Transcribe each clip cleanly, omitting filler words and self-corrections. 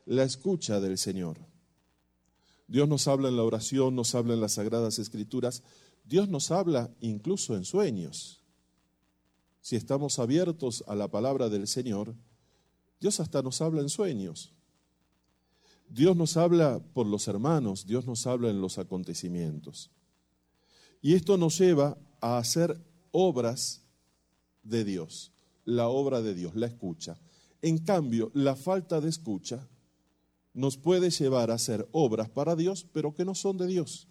la escucha del Señor. Dios nos habla en la oración, nos habla en las Sagradas Escrituras, Dios nos habla incluso en sueños. Si estamos abiertos a la palabra del Señor, Dios hasta nos habla en sueños. Dios nos habla por los hermanos, Dios nos habla en los acontecimientos. Y esto nos lleva a hacer obras de Dios, la obra de Dios, la escucha. En cambio, la falta de escucha nos puede llevar a hacer obras para Dios, pero que no son de Dios.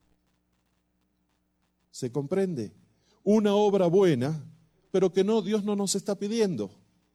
¿Se comprende? Una obra buena, pero que Dios no nos está pidiendo.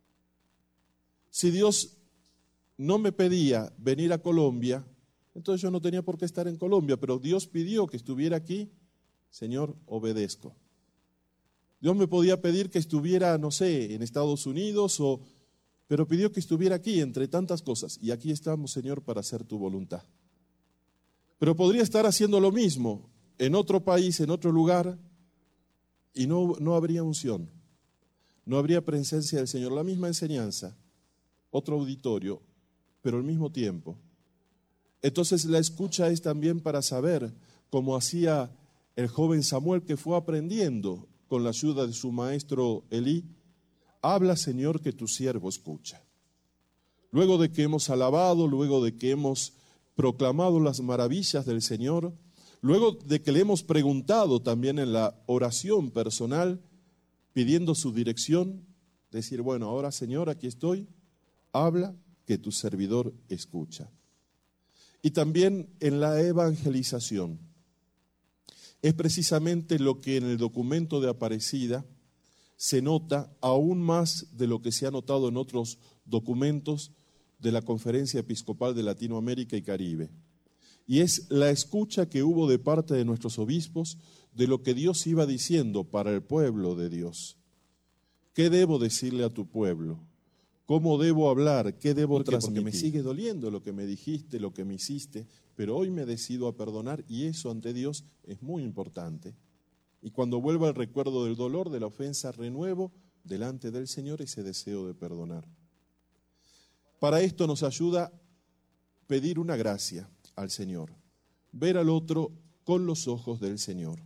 Si Dios no me pedía venir a Colombia, entonces yo no tenía por qué estar en Colombia, pero Dios pidió que estuviera aquí, Señor, obedezco. Dios me podía pedir que estuviera, no sé, en Estados Unidos, pero pidió que estuviera aquí, entre tantas cosas. Y aquí estamos, Señor, para hacer tu voluntad. Pero podría estar haciendo lo mismo en otro país, en otro lugar, y no habría unción, no habría presencia del Señor. La misma enseñanza, otro auditorio, pero al mismo tiempo. Entonces la escucha es también para saber, como hacía el joven Samuel, que fue aprendiendo con la ayuda de su maestro Elí, habla, Señor, que tu siervo escucha. Luego de que hemos alabado, luego de que hemos proclamado las maravillas del Señor, luego de que le hemos preguntado también en la oración personal, pidiendo su dirección, decir, bueno, ahora, Señor, aquí estoy, habla, que tu servidor escucha. Y también en la evangelización. Es precisamente lo que en el documento de Aparecida se nota aún más de lo que se ha notado en otros documentos de la Conferencia Episcopal de Latinoamérica y Caribe. Y es la escucha que hubo de parte de nuestros obispos de lo que Dios iba diciendo para el pueblo de Dios. ¿Qué debo decirle a tu pueblo? ¿Cómo debo hablar? ¿Qué debo transmitir? Porque me sigue doliendo lo que me dijiste, lo que me hiciste, pero hoy me decido a perdonar y eso ante Dios es muy importante. Y cuando vuelva el recuerdo del dolor, de la ofensa, renuevo delante del Señor ese deseo de perdonar. Para esto nos ayuda pedir una gracia al Señor, ver al otro con los ojos del Señor.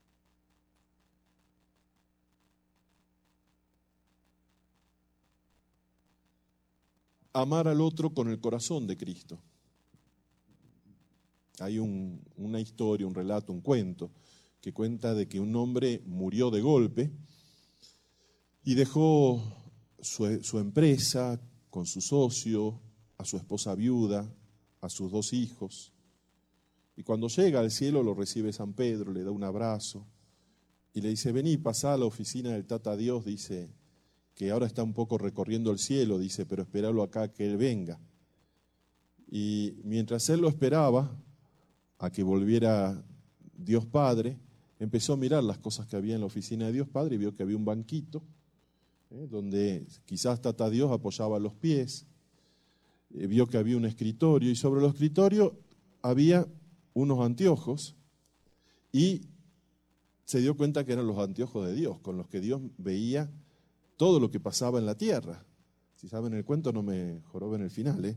Amar al otro con el corazón de Cristo. Hay una historia, un relato, un cuento, que cuenta de que un hombre murió de golpe y dejó su empresa con su socio, a su esposa viuda, a sus 2 hijos. Y cuando llega al cielo lo recibe San Pedro, le da un abrazo y le dice, vení, pasá a la oficina del Tata Dios, dice, que ahora está un poco recorriendo el cielo, dice, pero esperalo acá que Él venga. Y mientras él lo esperaba, a que volviera Dios Padre, empezó a mirar las cosas que había en la oficina de Dios Padre y vio que había un banquito, donde quizás Tata Dios apoyaba los pies, vio que había un escritorio y sobre el escritorio había unos anteojos y se dio cuenta que eran los anteojos de Dios, con los que Dios veía todo lo que pasaba en la tierra. Si saben el cuento, no me joroben el final,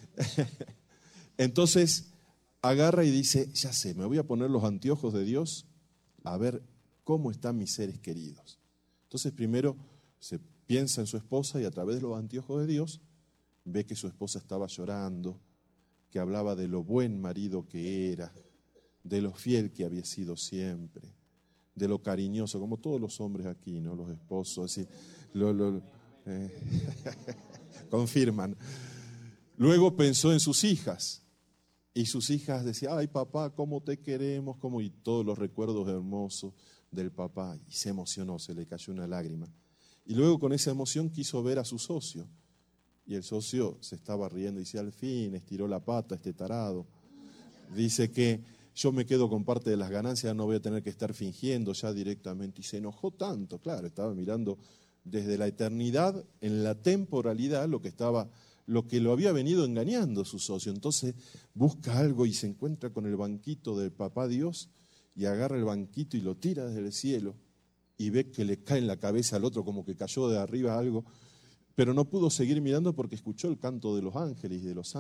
Entonces agarra y dice, ya sé, me voy a poner los anteojos de Dios a ver cómo están mis seres queridos. Entonces primero se piensa en su esposa y a través de los anteojos de Dios ve que su esposa estaba llorando, que hablaba de lo buen marido que era, de lo fiel que había sido siempre, de lo cariñoso, como todos los hombres aquí, ¿no? Los esposos, así, confirman. Luego pensó en sus hijas, y sus hijas decían, ay papá, cómo te queremos, y todos los recuerdos hermosos del papá, y se emocionó, se le cayó una lágrima. Y luego con esa emoción quiso ver a su socio, y el socio se estaba riendo y decía, al fin, estiró la pata este tarado. Dice que yo me quedo con parte de las ganancias, no voy a tener que estar fingiendo ya directamente. Y se enojó tanto, claro, estaba mirando desde la eternidad, en la temporalidad, lo que lo había venido engañando su socio. Entonces busca algo y se encuentra con el banquito del papá Dios y agarra el banquito y lo tira desde el cielo y ve que le cae en la cabeza al otro como que cayó de arriba algo, pero no pudo seguir mirando porque escuchó el canto de los ángeles y de los